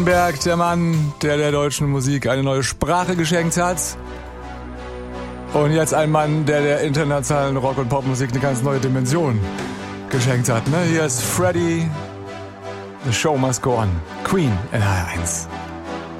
Stromberg, der Mann, der der deutschen Musik eine neue Sprache geschenkt hat. Und jetzt ein Mann, der der internationalen Rock- und Popmusik eine ganz neue Dimension geschenkt hat. Ne? Hier ist Freddie, The Show Must Go On, Queen in HR1.